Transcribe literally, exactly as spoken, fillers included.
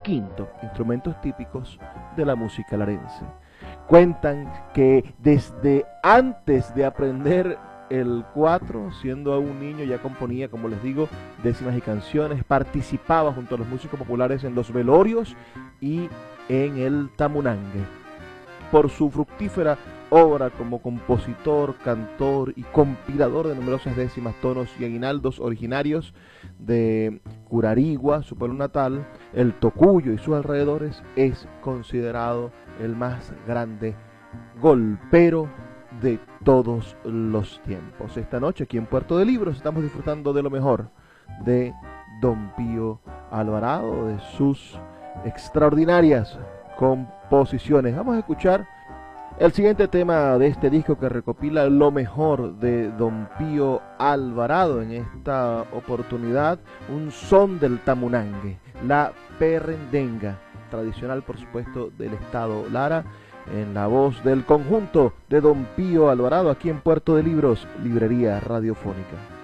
quinto, instrumentos típicos de la música larense. Cuentan que desde antes de aprender el cuatro, siendo aún un niño, ya componía, como les digo, décimas y canciones, participaba junto a los músicos populares en los velorios y en el tamunangue. Por su fructífera obra como compositor, cantor y compilador de numerosas décimas, tonos y aguinaldos originarios de Curarigua, su pueblo natal, el Tocuyo y sus alrededores, es considerado el más grande golpero de todos los tiempos. Esta noche aquí en Puerto de Libros estamos disfrutando de lo mejor de Don Pío Alvarado, de sus extraordinarias composiciones. Vamos a escuchar el siguiente tema de este disco que recopila lo mejor de Don Pío Alvarado. En esta oportunidad, un son del tamunangue, la perrendenga, tradicional por supuesto del estado Lara, en la voz del conjunto de Don Pío Alvarado, aquí en Puerto de Libros, Librería Radiofónica.